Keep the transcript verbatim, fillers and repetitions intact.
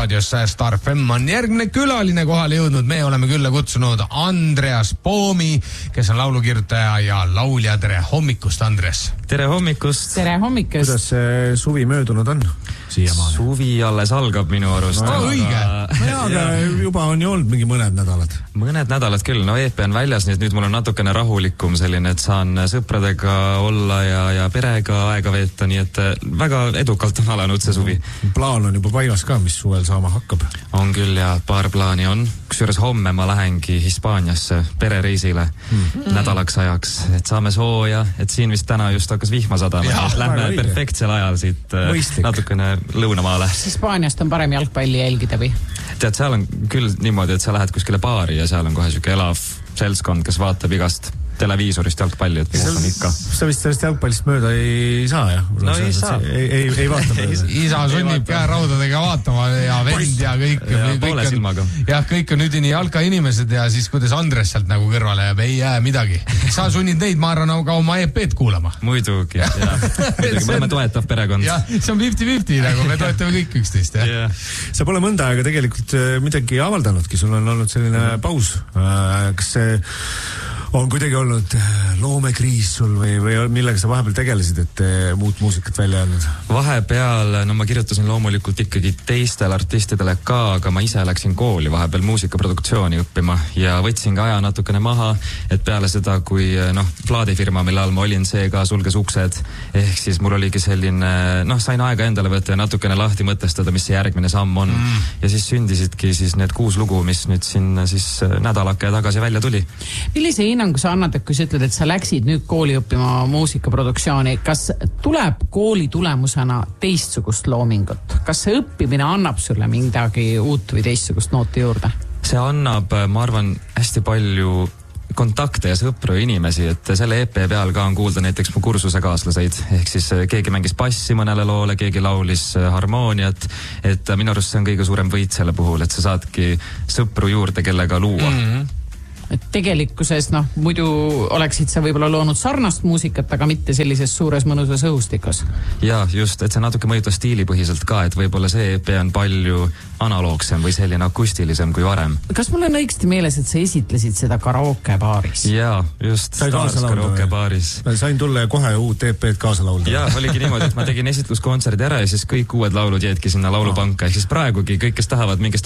raadios Star F M on järgmine külaline kohale jõudnud. Me oleme külla kutsunud Andreas Poomi, kes on laulukirjutaja ja laulja. Tere hommikust, Andres! Tere hommikust! Tere hommikust! Kuidas see suvi möödunud on? Siiamaani. Suvi alles algab minu arust. No, no, õige. No jaa, aga juba on ju olnud mingi mõned nädalad. Mõned nädalad küll. No E P on väljas, nii et nüüd mul on natukene rahulikum selline, et saan sõpradega olla ja, ja perega aega veeta, nii et väga edukalt on alanud see suvi. Plaan on juba paigas ka, mis suvel saama hakkab. On küll ja paar plaani on. Kusjuures homme ma lähengi Hispaaniasse perereisile hmm. nädalaks ajaks, et saame sooja, et siin vist täna just hakkas vihma sadama. Lähme perfektsel ajal siit Mõistlik. Natukene lõunamaale. Hispaaniast on parem jalgpalli jälgida või? Tead, seal on küll niimoodi, et sa lähed kuskile baari ja seal on kohe siuke elav seltskond, kes vaatab igast televiisorist jalgpalli, et mis on ikka. Sa vist sellest jalgpallist mööda ei saa, jah? No ei saa. Ei, ei, ei vaata mööda. Isa sunnib käeraudadega vaatama ja vend ja kõik. Ja poole silmaga. Jah, kõik on nüüd nii jalka inimesed ja siis kuidas Andres sealt nagu kõrvale jääb, ei jää midagi. Sa sunnid neid, ma arvan, ka oma E P-d kuulama. Muidugi, jah. Muidugi, me oleme toetav perekond. Jah, see on fifty fifty nagu, me toetame kõik üksteist, jah. Yeah. Sa pole mõnda aega tegelikult midagi avaldanudki, sul on olnud selline paus. Kas see on kuidagi olnud loomekriis sul või, või millega sa vahepeal tegelesid, et muud muusikat välja andnud? Vahepeal, no ma kirjutasin loomulikult ikkagi teistele artistidele ka, aga ma ise läksin kooli vahepeal muusikaproduktsiooni õppima ja võtsin ka aja natukene maha, et peale seda, kui noh, plaadifirma, mille all ma olin, see ka sulges uksed, ehk siis mul oligi selline, noh, sain aega endale võtta ja natukene lahti mõtestada, mis see järgmine samm on mm. ja siis sündisidki siis need kuus lugu, mis nüüd sinna siis nädalake tagasi välja tuli. Millise hinnangu sa annad, et kui sa ütled, et sa läksid nüüd kooli õppima muusikaproduktsiooni, kas tuleb kooli tulemusena teistsugust loomingut? Kas see õppimine annab sulle midagi uut või teistsugust nooti juurde? See annab, ma arvan, hästi palju kontakte ja sõpru ja inimesi, et selle E P peal ka on kuulda näiteks mu kursusekaaslaseid, ehk siis keegi mängis bassi mõnele loole, keegi laulis harmooniat, et minu arust see on kõige suurem võit selle puhul, et sa saadki sõpru juurde, kellega luua. Mm-hmm. Et tegelikkuses, noh, muidu oleksid sa võib-olla loonud sarnast muusikat, aga mitte sellises suures mõnusas õhustikus. Ja just, et see natuke mõjutab stiilipõhiselt ka, et võib-olla see E P on palju analoogsem või selline akustilisem kui varem. Kas mul on õigesti meeles, et sa esitlesid seda karaoke baaris? Jaa, just. Stars karaoke baaris. Sain tulla kohe uut E P-d kaasa laulda. Jaa, oligi niimoodi, et ma tegin esitluskontserdi ära ja siis kõik uued laulud jäidki sinna laulupanka. Ja siis praegugi kõik, kes tahavad mingist